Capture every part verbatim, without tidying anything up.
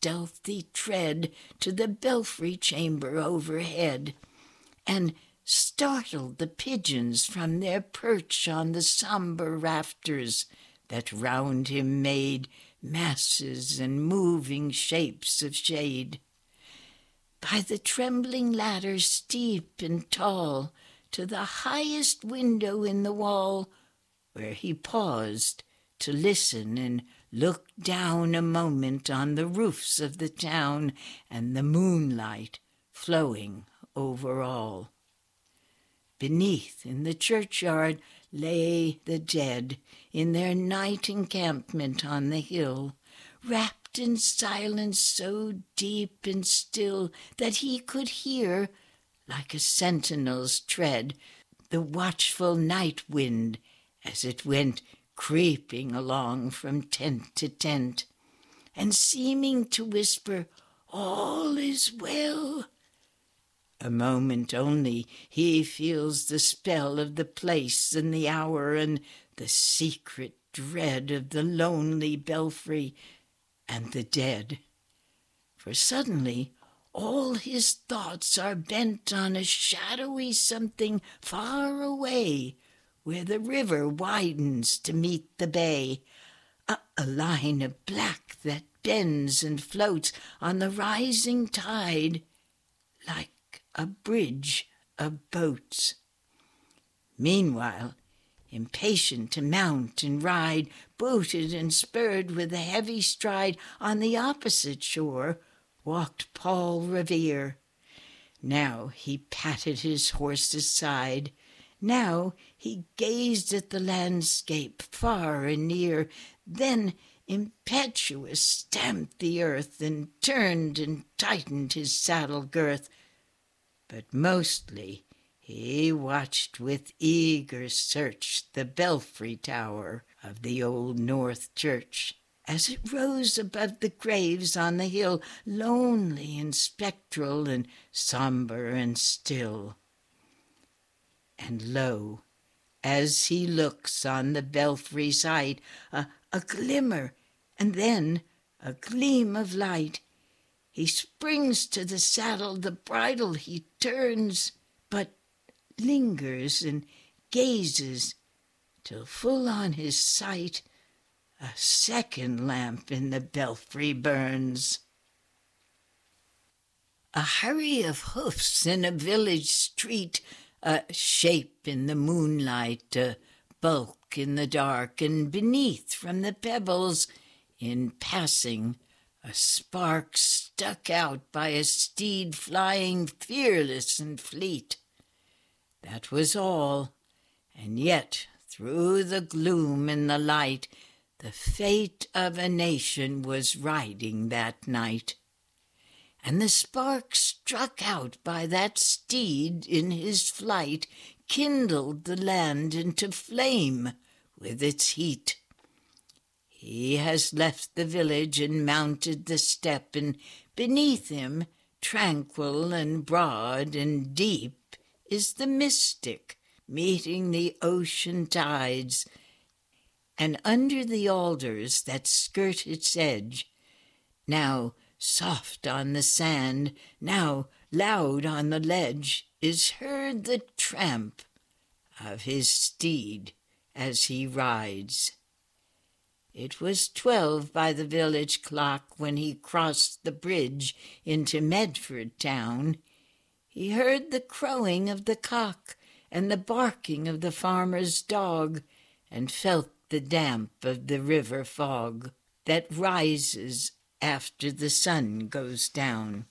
stealthy tread to the belfry chamber overhead, and startled the pigeons from their perch on the sombre rafters that round him made masses and moving shapes of shade. By the trembling ladder steep and tall, to the highest window in the wall, where he paused to listen and look down a moment on the roofs of the town and the moonlight flowing over all. Beneath, in the churchyard, lay the dead in their night encampment on the hill, wrapped in silence so deep and still that he could hear, like a sentinel's tread, the watchful night wind as it went creeping along from tent to tent, and seeming to whisper, "All is well." A moment only he feels the spell of the place and the hour and the secret dread of the lonely belfry and the dead. For suddenly all his thoughts are bent on a shadowy something far away, where the river widens to meet the bay, a, a line of black that bends and floats on the rising tide like a bridge of boats. Meanwhile, impatient to mount and ride, booted and spurred with a heavy stride, on the opposite shore walked Paul Revere. Now he patted his horse's side. Now he gazed at the landscape far and near, then impetuous stamped the earth and turned and tightened his saddle girth. But mostly he watched with eager search the belfry tower of the old North Church, as it rose above the graves on the hill, lonely and spectral and sombre and still. And lo, as he looks on the belfry's height, a, a glimmer, and then a gleam of light. He springs to the saddle, the bridle he turns, but lingers and gazes, till full on his sight a second lamp in the belfry burns. A hurry of hoofs in a village street, a shape in the moonlight, a bulk in the dark, and beneath from the pebbles, in passing, a spark stuck out by a steed flying fearless and fleet. That was all, and yet through the gloom and the light the fate of a nation was riding that night. And the spark struck out by that steed in his flight kindled the land into flame with its heat. He has left the village and mounted the step, and beneath him, tranquil and broad and deep, is the mystic meeting the ocean tides. And under the alders that skirt its edge, now soft on the sand, now loud on the ledge, is heard the tramp of his steed as he rides. It was twelve by the village clock when he crossed the bridge into Medford town. He heard the crowing of the cock and the barking of the farmer's dog, and felt the damp of the river fog that rises after the sun goes down.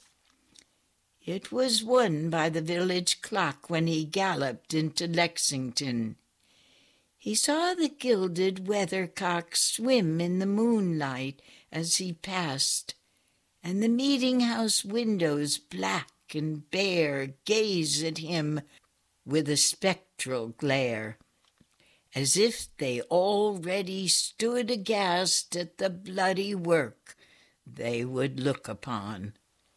It was one by the village clock when he galloped into Lexington. He saw the gilded weathercock swim in the moonlight as he passed, and the meeting-house windows, black and bare, gaze at him with a spectral glare, as if they already stood aghast at the bloody work they would look upon.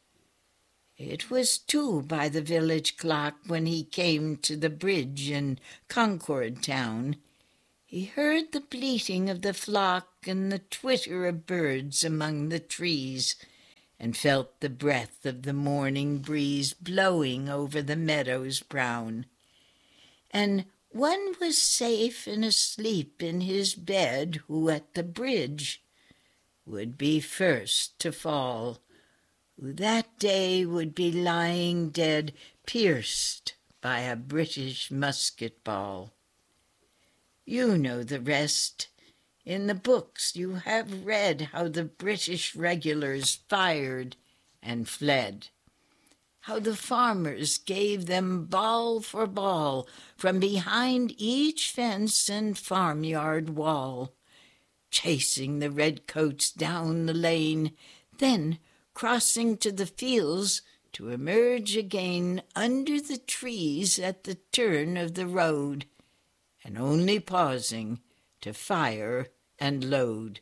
It was two by the village clock when he came to the bridge in Concord town. He heard the bleating of the flock and the twitter of birds among the trees, and felt the breath of the morning breeze blowing over the meadows brown. And one was safe and asleep in his bed who at the bridge would be first to fall, who that day would be lying dead, pierced by a British musket ball. You know the rest. In the books you have read how the British regulars fired and fled, how the farmers gave them ball for ball from behind each fence and farmyard wall, chasing the redcoats down the lane, then crossing to the fields to emerge again under the trees at the turn of the road, and only pausing to fire and load.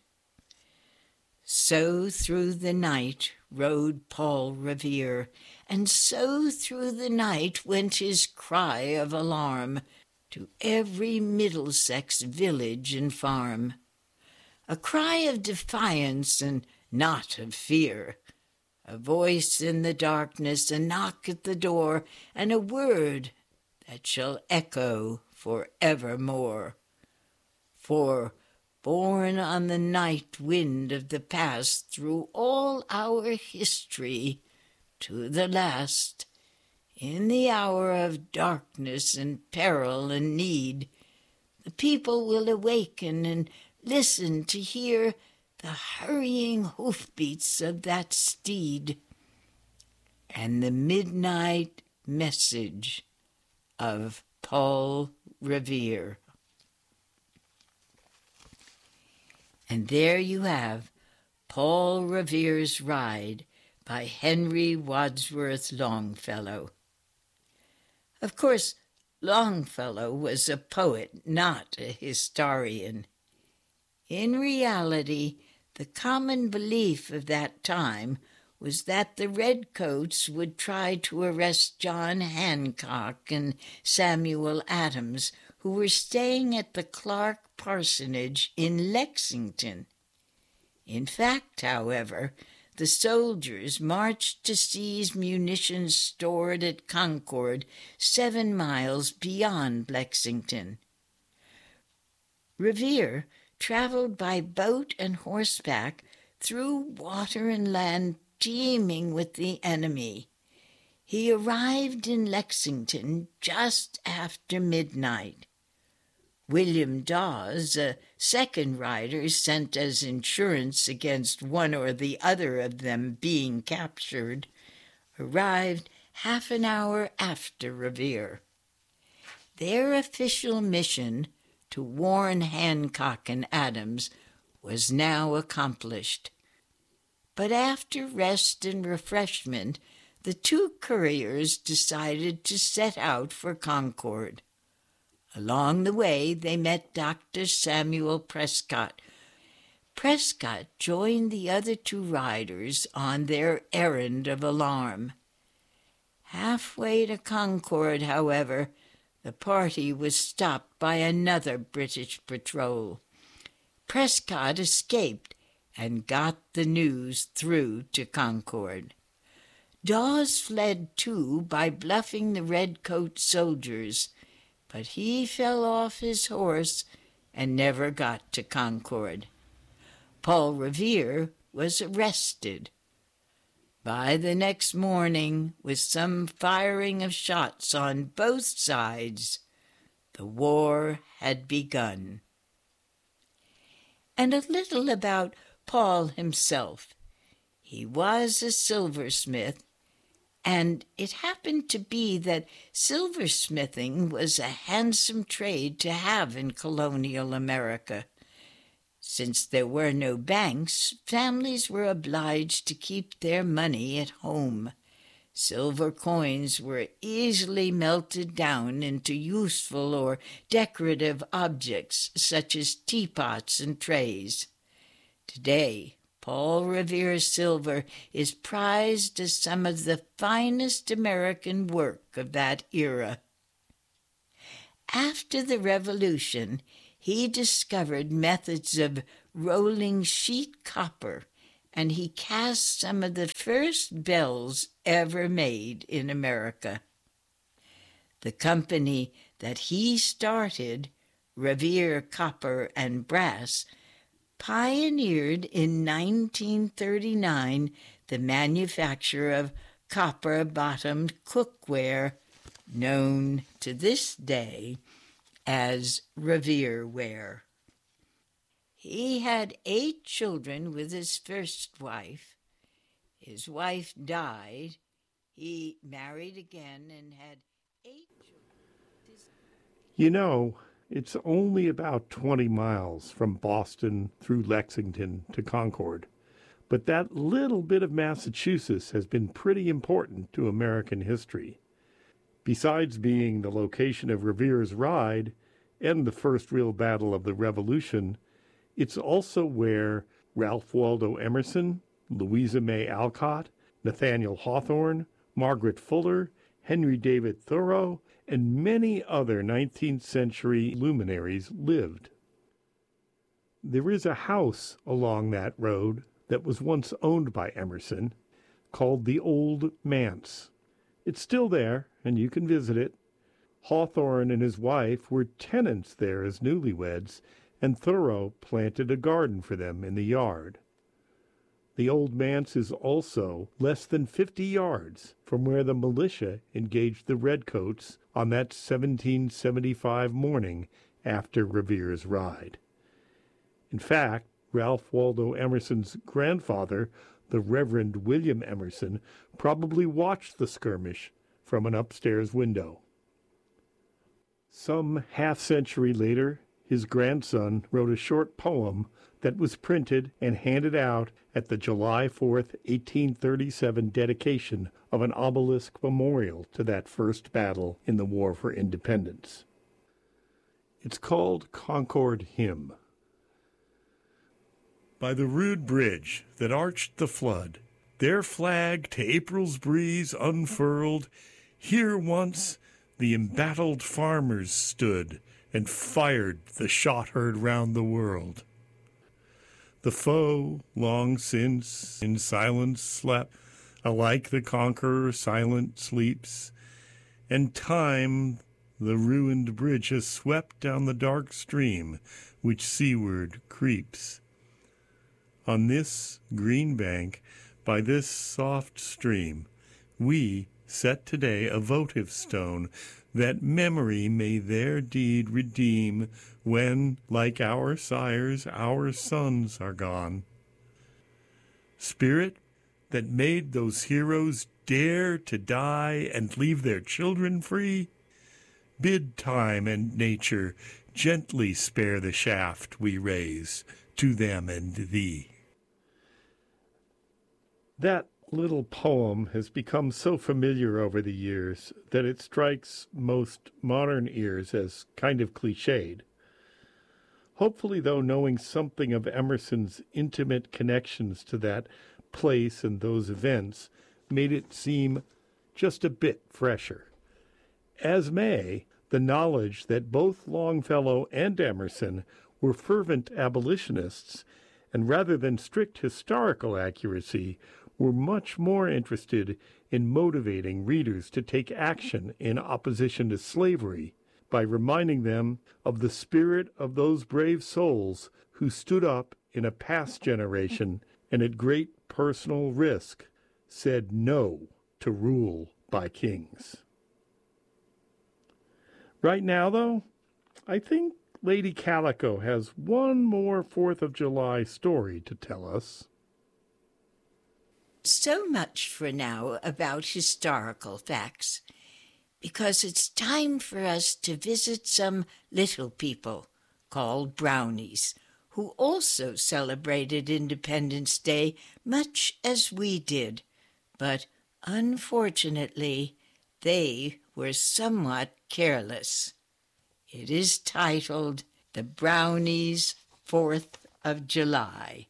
So through the night rode Paul Revere, and so through the night went his cry of alarm to every Middlesex village and farm, a cry of defiance and not of fear, a voice in the darkness, a knock at the door, and a word that shall echo for evermore. For, borne on the night wind of the past through all our history to the last, in the hour of darkness and peril and need, the people will awaken and listen to hear the hurrying hoofbeats of that steed and the midnight message of Paul Revere. And there you have Paul Revere's Ride by Henry Wadsworth Longfellow. Of course, Longfellow was a poet, not a historian. In reality, the common belief of that time was that the redcoats would try to arrest John Hancock and Samuel Adams, who were staying at the Clark Parsonage in Lexington. In fact, however, the soldiers marched to seize munitions stored at Concord, seven miles beyond Lexington. Revere traveled by boat and horseback through water and land teeming with the enemy. He arrived in Lexington just after midnight. William Dawes, a second rider sent as insurance against one or the other of them being captured, arrived half an hour after Revere. Their official mission to warn Hancock and Adams was now accomplished. But after rest and refreshment, the two couriers decided to set out for Concord. Along the way, they met Doctor Samuel Prescott. Prescott joined the other two riders on their errand of alarm. Halfway to Concord, however, the party was stopped by another British patrol. Prescott escaped and got the news through to Concord. Dawes fled too by bluffing the redcoat soldiers, but he fell off his horse and never got to Concord. Paul Revere was arrested. By the next morning, with some firing of shots on both sides, the war had begun. And a little about Paul himself. He was a silversmith, and it happened to be that silversmithing was a handsome trade to have in colonial America. Since there were no banks, families were obliged to keep their money at home. Silver coins were easily melted down into useful or decorative objects such as teapots and trays. Today, Paul Revere silver is prized as some of the finest American work of that era. After the Revolution, he discovered methods of rolling sheet copper and he cast some of the first bells ever made in America. The company that he started, Revere Copper and Brass, pioneered in nineteen thirty-nine the manufacture of copper-bottomed cookware, known to this day as Revere ware. He had eight children with his first wife. His wife died. He married again and had eight children. You know, it's only about twenty miles from Boston through Lexington to Concord, but that little bit of Massachusetts has been pretty important to American history. Besides being the location of Revere's Ride and the first real battle of the Revolution, it's also where Ralph Waldo Emerson, Louisa May Alcott, Nathaniel Hawthorne, Margaret Fuller, Henry David Thoreau, and many other nineteenth century luminaries lived. There is a house along that road that was once owned by Emerson, called the Old Manse. It's still there, and you can visit it. Hawthorne and his wife were tenants there as newlyweds, and Thoreau planted a garden for them in the yard. The Old Manse is also less than fifty yards from where the militia engaged the Redcoats on that seventeen seventy-five morning after Revere's Ride. In fact, Ralph Waldo Emerson's grandfather, the Reverend William Emerson, probably watched the skirmish from an upstairs window. Some half-century later, his grandson wrote a short poem that was printed and handed out at the July fourth, eighteen thirty-seven dedication of an obelisk memorial to that first battle in the War for Independence. It's called Concord Hymn. By the rude bridge that arched the flood, their flag to April's breeze unfurled, here once the embattled farmers stood and fired the shot heard round the world. The foe, long since, in silence slept, alike the conqueror silent sleeps, and time the ruined bridge has swept down the dark stream which seaward creeps. On this green bank, by this soft stream, we set today a votive stone, that memory may their deed redeem when, like our sires, our sons are gone. Spirit that made those heroes dare to die and leave their children free, bid time and nature gently spare the shaft we raise to them and thee. That little poem has become so familiar over the years that it strikes most modern ears as kind of cliched. Hopefully, though, knowing something of Emerson's intimate connections to that place and those events made it seem just a bit fresher. As may the knowledge that both Longfellow and Emerson were fervent abolitionists, and rather than strict historical accuracy, were much more interested in motivating readers to take action in opposition to slavery by reminding them of the spirit of those brave souls who stood up in a past generation and at great personal risk said no to rule by kings. Right now, though, I think Lady Calico has one more Fourth of July story to tell us. So much for now about historical facts, because it's time for us to visit some little people called brownies, who also celebrated Independence Day much as we did, but unfortunately they were somewhat careless. It is titled The Brownies' Fourth of July.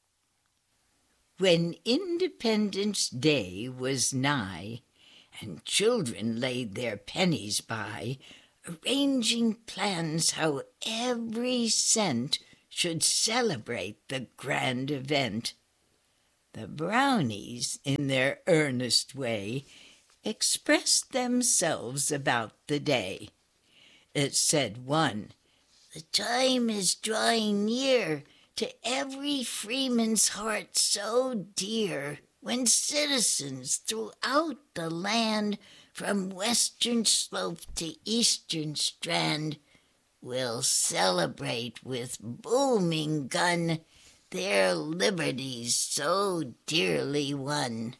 When Independence Day was nigh, and children laid their pennies by, arranging plans how every cent should celebrate the grand event, The brownies, in their earnest way, expressed themselves about the day. It said one, "The time is drawing near to every freeman's heart so dear, when citizens throughout the land, from western slope to eastern strand, will celebrate with booming gun their liberties so dearly won."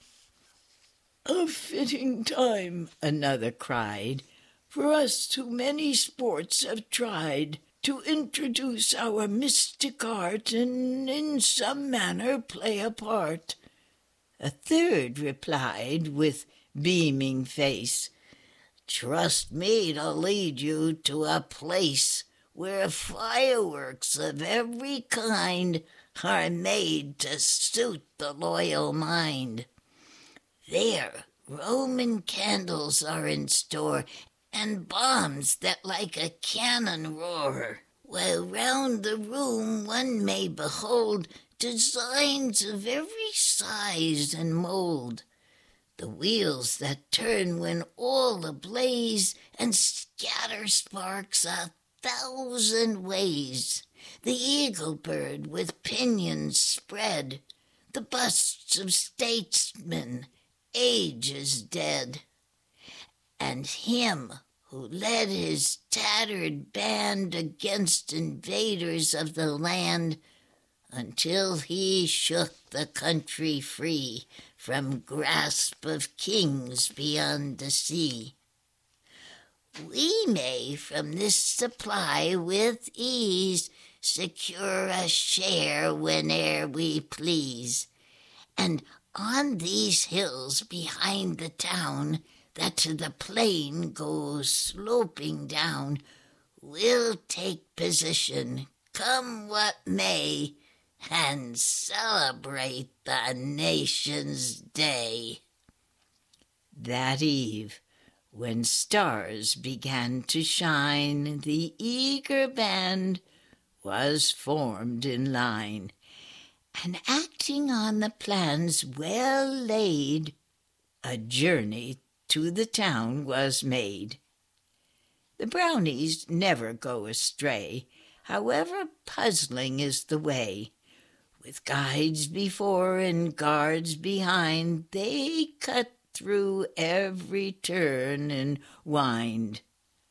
"A fitting time," another cried, "for us who many sports have tried, to introduce our mystic art, and in some manner play a part." A third replied with beaming face, "Trust me to lead you to a place where fireworks of every kind are made to suit the loyal mind. There Roman candles are in store, and bombs that like a cannon roar, while round the room one may behold designs of every size and mold. The wheels that turn when all ablaze, and scatter sparks a thousand ways. The eagle bird with pinions spread, the busts of statesmen, ages dead. And him who led his tattered band against invaders of the land, until he shook the country free from grasp of kings beyond the sea. We may from this supply with ease secure a share whene'er we please, and on these hills behind the town that to the plain goes sloping down, we'll take position, come what may, and celebrate the nation's day." That eve, when stars began to shine, the eager band was formed in line, and acting on the plans well laid, a journey to the town was made. The brownies never go astray, however puzzling is the way. With guides before and guards behind, they cut through every turn and wind,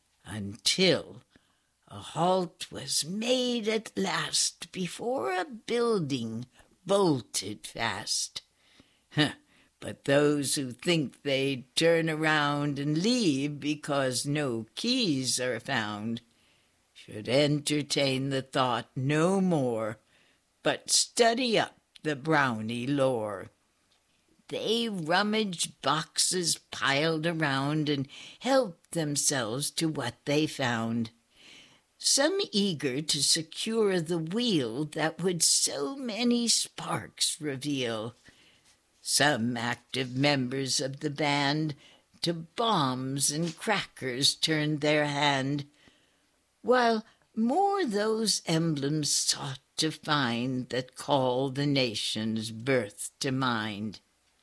until a halt was made at last before a building bolted fast. Huh, but those who think they'd turn around and leave because no keys are found should entertain the thought no more, but study up the brownie lore. They rummaged boxes piled around and helped themselves to what they found, some eager to secure the wheel that would so many sparks reveal, some active members of the band to bombs and crackers turned their hand, while more those emblems sought to find that call the nation's birth to mind,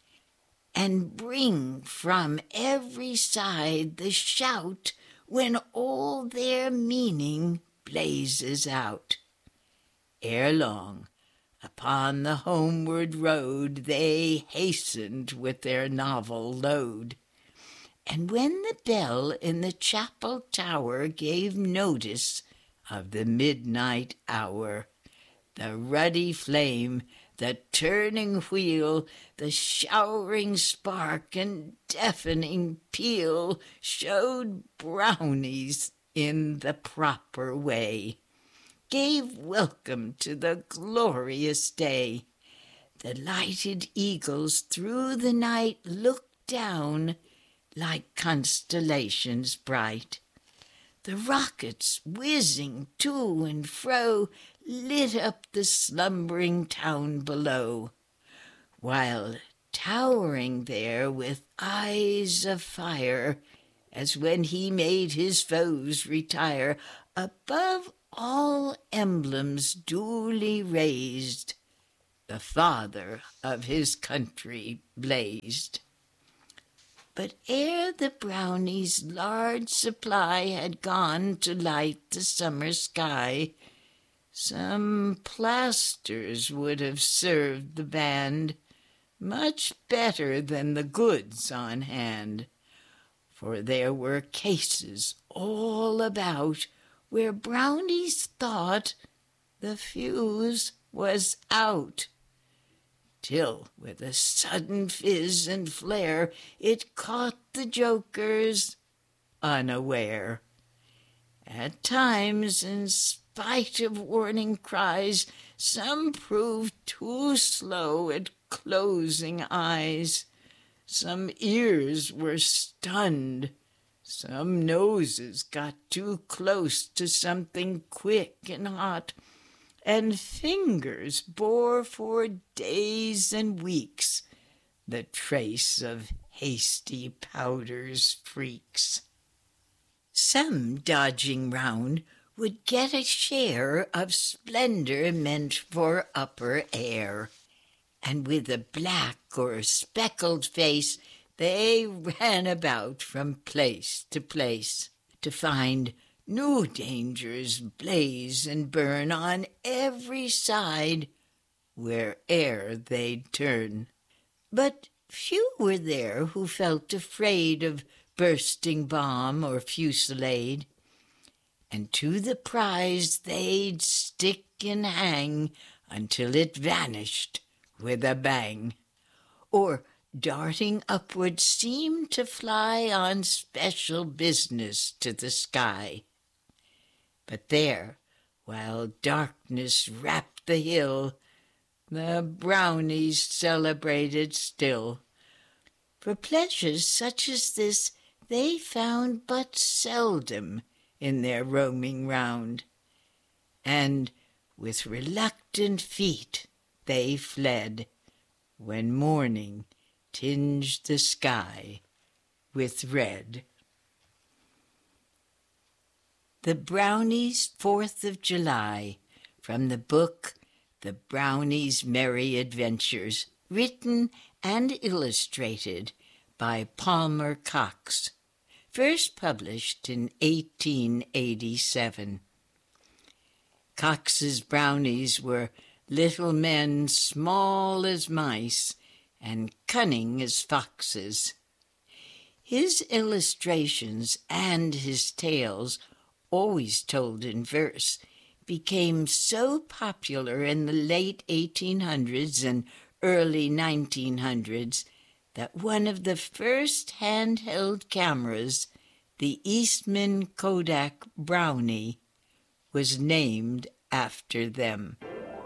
and bring from every side the shout when all their meaning blazes out. Ere long, upon the homeward road, they hastened with their novel load, and when the bell in the chapel tower gave notice of the midnight hour, the ruddy flame, the turning wheel, the showering spark and deafening peal showed brownies in the proper way, gave welcome to the glorious day. The lighted eagles through the night looked down like constellations bright. The rockets whizzing to and fro lit up the slumbering town below, while towering there with eyes of fire, as when he made his foes retire, above all emblems duly raised, the father of his country, blazed. But ere the brownie's large supply had gone to light the summer sky, some plasters would have served the band much better than the goods on hand, for there were cases all about where brownies thought the fuse was out, till with a sudden fizz and flare it caught the jokers unaware. At times, in spite of warning cries, some proved too slow at closing eyes. Some ears were stunned. Some noses got too close to something quick and hot, and fingers bore for days and weeks the trace of hasty powder's freaks. Some, dodging round, would get a share of splendor meant for upper air, and with a black or speckled face they ran about from place to place to find new dangers blaze and burn on every side where'er they'd turn. But few were there who felt afraid of bursting bomb or fusillade, and to the prize they'd stick and hang until it vanished with a bang, or darting upward seemed to fly on special business to the sky. But there, while darkness wrapped the hill, the brownies celebrated still. For pleasures such as this they found but seldom in their roaming round, and with reluctant feet they fled when morning tinged the sky with red. The Brownies' Fourth of July, from the book The Brownies' Merry Adventures, written and illustrated by Palmer Cox, first published in eighteen eighty-seven. Cox's brownies were little men small as mice and cunning as foxes. His illustrations and his tales, always told in verse, became so popular in the late eighteen hundreds and early nineteen hundreds that one of the first handheld cameras, the Eastman Kodak Brownie, was named after them.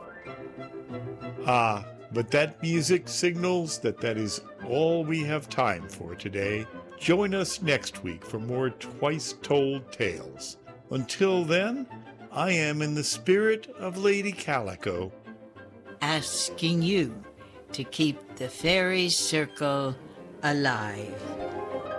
Ah, but that music signals that that is all we have time for today. Join us next week for more twice-told tales. Until then, I am in the spirit of Lady Calico, asking you to keep the fairy circle alive.